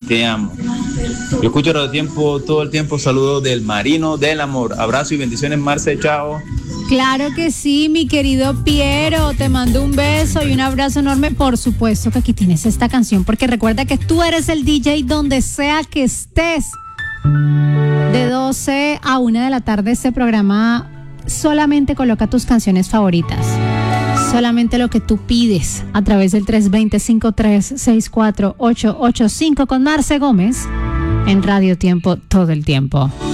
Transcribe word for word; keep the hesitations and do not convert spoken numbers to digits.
te amo. Yo escucho Radio Tiempo todo el tiempo. Saludos del Marino del Amor. Abrazo y bendiciones, Marce. Chao. Claro que sí, mi querido Piero, te mando un beso y un abrazo enorme. Por supuesto que aquí tienes esta canción, porque recuerda que tú eres el D J donde sea que estés. De doce a una de la tarde este programa solamente coloca tus canciones favoritas. Solamente lo que tú pides a través del tres dos cero, cinco tres seis cuatro, ocho ocho cinco con Marce Gómez en Radio Tiempo todo el tiempo.